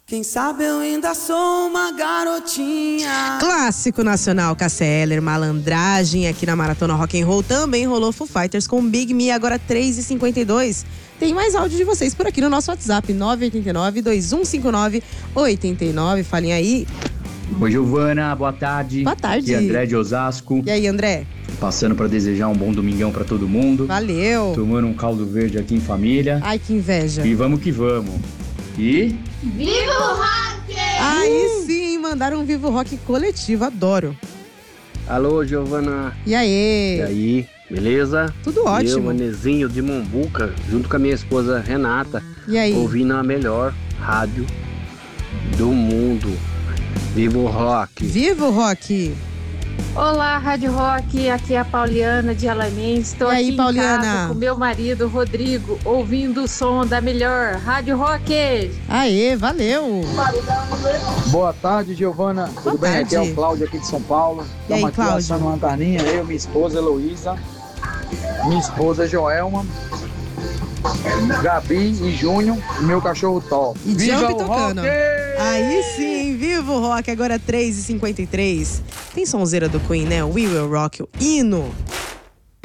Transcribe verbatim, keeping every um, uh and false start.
Quem sabe eu ainda sou uma garotinha. Clássico nacional, Cássia Eller, Malandragem. Aqui na Maratona Rock and Roll também rolou Foo Fighters com Big Me, agora três e cinquenta e dois. Tem mais áudio de vocês por aqui no nosso WhatsApp, nove oito nove, dois um cinco nove, oito nove. Falem aí. Oi, Giovana, boa tarde. Boa tarde. Aqui é André de Osasco. E aí, André? Passando para desejar um bom domingão para todo mundo. Valeu. Tomando um caldo verde aqui em família. Ai, que inveja. E vamos que vamos. E... Viva o rock! Aí sim, mandaram um Vivo Rock coletivo, adoro. Alô, Giovana. E aí? E aí, beleza? Tudo ótimo. Eu, Manezinho de Mombuca, junto com a minha esposa Renata. E aí? Ouvindo a melhor rádio do mundo. Viva o rock! Viva o rock! Olá, Rádio Rock, aqui é a Pauliana de Alamein. Estou e aí, aqui em Pauliana? casa com meu marido, Rodrigo, ouvindo o som da melhor Rádio Rock. Aê, valeu! Boa tarde, Giovana. Boa Tudo bem? tarde. Aqui é o Cláudio aqui de São Paulo. E aí, Estamos aqui Cláudio? assando uma carninha, eu, minha esposa Heloísa, minha esposa Joelma, Gabi e Júnior e meu cachorro Tó. E Viva Jump o tocando. rock! Aí sim, viva o rock, agora três e cinquenta e três. Tem sonzeira do Queen, né? We Will Rock, o hino.